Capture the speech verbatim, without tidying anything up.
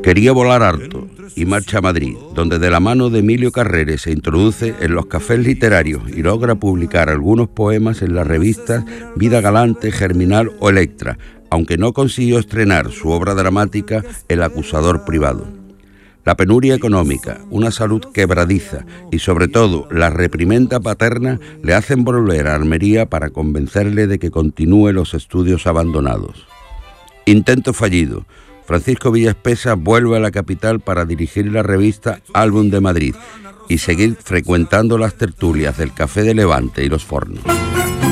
Quería volar harto y marcha a Madrid, donde de la mano de Emilio Carrere se introduce en los cafés literarios y logra publicar algunos poemas en las revistas Vida Galante, Germinal o Electra, aunque no consiguió estrenar su obra dramática El acusador privado. La penuria económica, una salud quebradiza y sobre todo la reprimenda paterna le hacen volver a Almería para convencerle de que continúe los estudios abandonados. Intento fallido. Francisco Villaspesa vuelve a la capital para dirigir la revista Álbum de Madrid y seguir frecuentando las tertulias del Café de Levante y los Fornos.